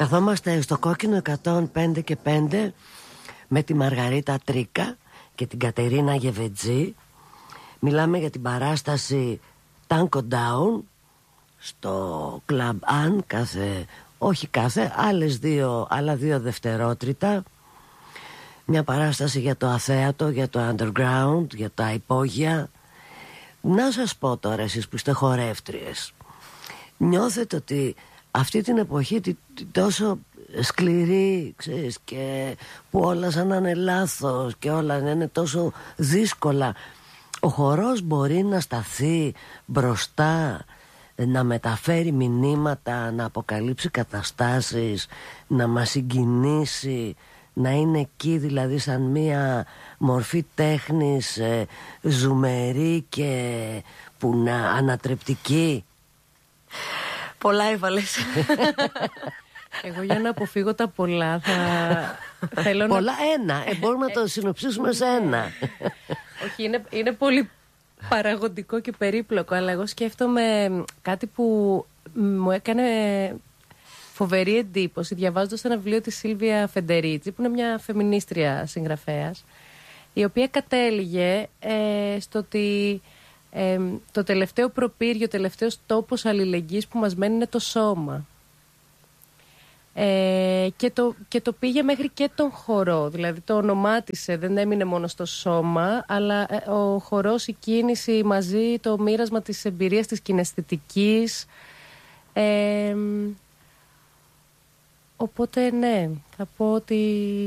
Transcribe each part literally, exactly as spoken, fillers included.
Καθόμαστε στο Κόκκινο εκατόν πέντε και πέντε με τη Μαργαρίτα Τρίκα και την Κατερίνα Γεβετζή. Μιλάμε για την παράσταση Tango Down στο Club An κάθε, όχι κάθε, άλλες δύο, άλλα δύο δευτερότριτα. Μια παράσταση για το αθέατο, για το underground, για τα υπόγεια. Να σας πω τώρα, εσείς που είστε χορεύτριες, νιώθετε ότι αυτή την εποχή τη, τη, τόσο σκληρή, ξέρεις, και που όλα σαν να είναι λάθος και όλα να είναι τόσο δύσκολα, ο χορός μπορεί να σταθεί μπροστά, να μεταφέρει μηνύματα, να αποκαλύψει καταστάσεις, να μας συγκινήσει, να είναι εκεί δηλαδή σαν μία μορφή τέχνης ε, ζουμερή και που να ανατρεπτική? Πολλά έβαλες. Εγώ για να αποφύγω τα πολλά θα θέλω πολλά να... ένα, ε, μπορούμε να το συνοψίσουμε σε ένα. Όχι, είναι, είναι πολύ παραγωγικό και περίπλοκο, αλλά εγώ σκέφτομαι κάτι που μου έκανε φοβερή εντύπωση διαβάζοντας ένα βιβλίο της Σίλβια Φεντερίτσι, που είναι μια φεμινίστρια συγγραφέας, η οποία κατέληγε ε, στο ότι ε, το τελευταίο προπύργιο, ο τελευταίος τόπος αλληλεγγύης που μας μένει είναι το σώμα. Ε, και, το, και το πήγε μέχρι και τον χορό, δηλαδή το ονομάτισε, δεν έμεινε μόνο στο σώμα, αλλά ε, ο χορός, η κίνηση μαζί, το μοίρασμα της εμπειρίας της κιναισθητικής. Ε, οπότε ναι, θα πω ότι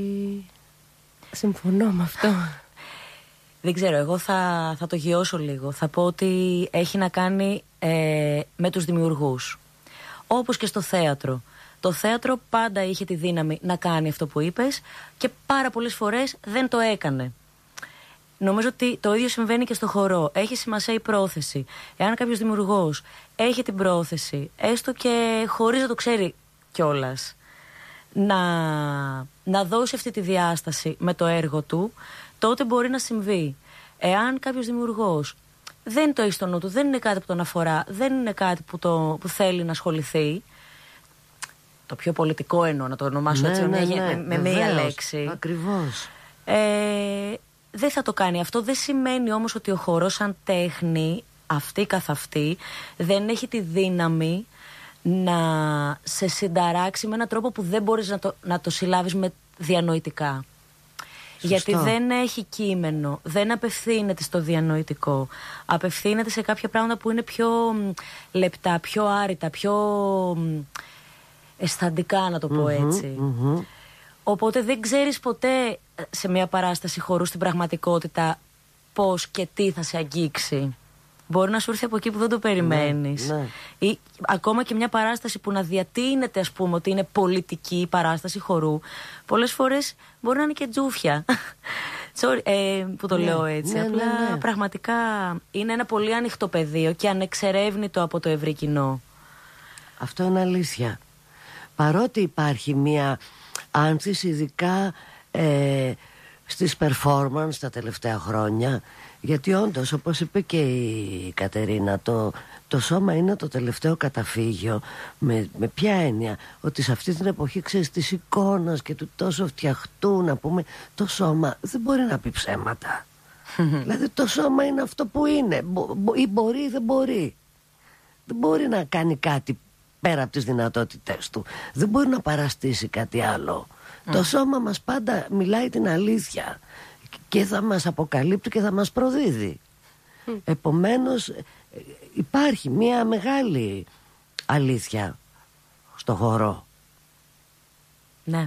συμφωνώ με αυτό. Δεν ξέρω, εγώ θα, θα το γιώσω λίγο. Θα πω ότι έχει να κάνει ε, με τους δημιουργούς. Όπως και στο θέατρο. Το θέατρο πάντα είχε τη δύναμη να κάνει αυτό που είπες και πάρα πολλές φορές δεν το έκανε. Νομίζω ότι το ίδιο συμβαίνει και στο χορό. Έχει σημασία η πρόθεση. Εάν κάποιος δημιουργός έχει την πρόθεση, έστω και χωρίς να το ξέρει κιόλας, να, να δώσει αυτή τη διάσταση με το έργο του, τότε μπορεί να συμβεί. Εάν κάποιος δημιουργός δεν το έχει στο νου του, δεν είναι κάτι που τον αφορά, δεν είναι κάτι που, το, που θέλει να ασχοληθεί, το πιο πολιτικό εννοώ, να το ονομάσω ναι, έτσι ναι, ναι, με, με μία λέξη. Ακριβώς. Ε, δεν θα το κάνει αυτό. Δεν σημαίνει όμως ότι ο χορός σαν τέχνη, αυτή καθ' αυτή, δεν έχει τη δύναμη να σε συνταράξει με έναν τρόπο που δεν μπορείς να το, να το συλλάβεις με διανοητικά. Σωστό. Γιατί δεν έχει κείμενο, δεν απευθύνεται στο διανοητικό. Απευθύνεται σε κάποια πράγματα που είναι πιο λεπτά, πιο άρρητα, πιο αισθαντικά, να το πω mm-hmm, έτσι. Mm-hmm. Οπότε δεν ξέρεις ποτέ σε μια παράσταση χορού στην πραγματικότητα πώς και τι θα σε αγγίξει. Μπορεί να σου έρθει από εκεί που δεν το περιμένεις. Ναι, ναι. Ή ακόμα και μια παράσταση που να διατείνεται, ας πούμε, ότι είναι πολιτική παράσταση χορού, πολλές φορές μπορεί να είναι και τζούφια. Sorry, ε, που το ναι, λέω έτσι. Ναι, Απλά ναι, ναι. πραγματικά είναι ένα πολύ ανοιχτό πεδίο και ανεξερεύνητο από το ευρύ κοινό. Αυτό είναι αλήθεια. Παρότι υπάρχει μια άνθηση, ειδικά ε, στις performance τα τελευταία χρόνια, γιατί όντως, όπως είπε και η Κατερίνα, το, το σώμα είναι το τελευταίο καταφύγιο. Με, με ποια έννοια? Ότι σε αυτή την εποχή, ξέρεις, της εικόνας και του τόσο φτιαχτού, να πούμε, το σώμα δεν μπορεί να πει ψέματα. Δηλαδή το σώμα είναι αυτό που είναι, μπο, μπο, ή μπορεί ή δεν μπορεί. Δεν μπορεί να κάνει κάτι πέρα από τις δυνατότητες του. Δεν μπορεί να παραστήσει κάτι άλλο. Mm. Το σώμα μας πάντα μιλάει την αλήθεια και θα μας αποκαλύπτει και θα μας προδίδει. Mm. Επομένως υπάρχει μια μεγάλη αλήθεια στο χορό. Ναι.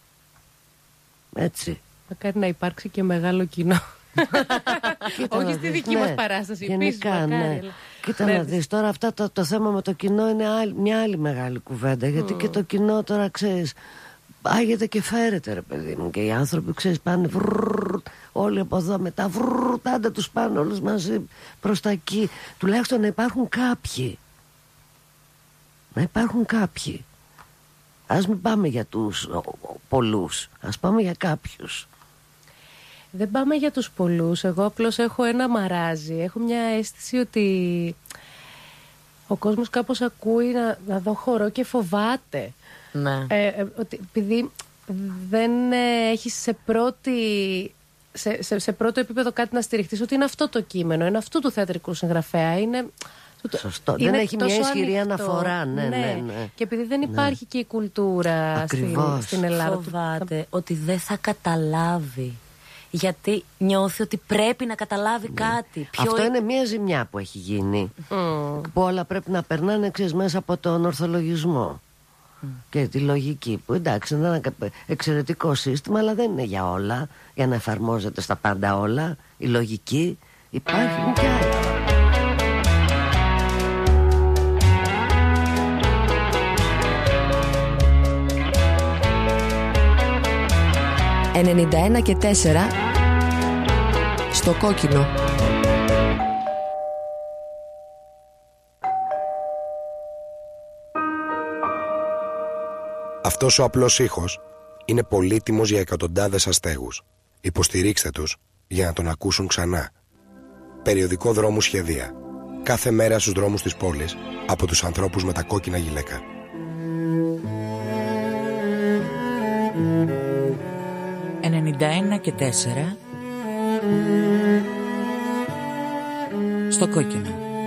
Έτσι. Μακάρι να υπάρξει και μεγάλο κοινό. Κοίτα, όχι στη δική ναι, μας παράσταση. γενικά, επίσης, μακάρι, ναι. αλλά... Κοίτα ναι, να δεις τώρα, αυτά το, το θέμα με το κοινό είναι άλλη, μια άλλη μεγάλη κουβέντα. Γιατί mm. και το κοινό τώρα, ξέρεις, άγεται και φέρεται, ρε παιδί μου. Και οι άνθρωποι, ξέρεις, πάνε βρρρ, όλοι από εδώ, μετά βρρρ, τάντα τους πάνε όλους μαζί προς τα εκεί. Τουλάχιστον να υπάρχουν κάποιοι. Να υπάρχουν κάποιοι. Ας μην πάμε για τους ο, ο, πολλούς. Ας πάμε για κάποιους. Δεν πάμε για τους πολλούς. Εγώ απλώς έχω ένα μαράζι. Έχω μια αίσθηση ότι ο κόσμος κάπως ακούει να, να δω χορό και φοβάται. Ναι. Ε, ε, ότι επειδή δεν ε, έχεις σε πρώτη... Σε, σε, σε πρώτο επίπεδο κάτι να στηριχτείς, ότι είναι αυτό το κείμενο, είναι αυτού του θεατρικού συγγραφέα. Είναι, Σωστό. είναι δεν έχει μια ισχυρή ανοιχτό. αναφορά. Ναι, ναι, ναι. ναι. Και επειδή δεν υπάρχει ναι. και η κουλτούρα στην, στην Ελλάδα. Φοβάται ότι δεν θα καταλάβει. Γιατί νιώθει ότι πρέπει να καταλάβει ναι. κάτι. Πιο... Αυτό είναι μια ζημιά που έχει γίνει. Mm. Που όλα πρέπει να περνάνε ξέρεις, μέσα από τον ορθολογισμό. Mm. Και τη λογική που εντάξει είναι ένα εξαιρετικό σύστημα, αλλά δεν είναι για όλα, για να εφαρμόζεται στα πάντα όλα. Η λογική υπάρχουν και άλλα. ενενήντα ένα και τέσσερα στο κόκκινο. Αυτός ο απλός ήχος είναι πολύτιμος για εκατοντάδες αστέγους. Υποστηρίξτε τους για να τον ακούσουν ξανά. Περιοδικό Δρόμου Σχεδία. Κάθε μέρα στους δρόμους της πόλης από τους ανθρώπους με τα κόκκινα γυλαίκα. ενενήντα ένα και τέσσερα στο κόκκινο.